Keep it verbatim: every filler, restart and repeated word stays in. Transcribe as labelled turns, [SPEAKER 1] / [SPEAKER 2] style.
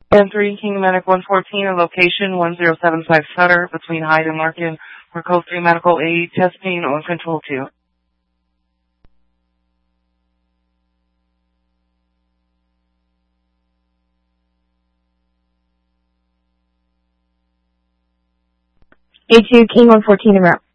[SPEAKER 1] And three, King Medic one fourteen, in location one zero seven five Sutter, between Hyde and Larkin, for Code three medical aid, testing on Control two.
[SPEAKER 2] A two, King one fourteen, en route.